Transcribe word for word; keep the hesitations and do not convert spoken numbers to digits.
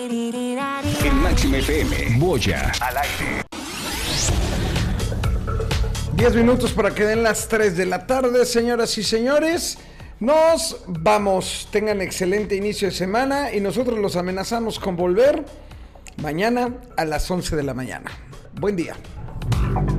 En Máxima F M, Boya al aire. Diez minutos para que den las tres de la tarde, señoras y señores. Nos vamos. Tengan excelente inicio de semana y nosotros los amenazamos con volver mañana a las once de la mañana. Buen día.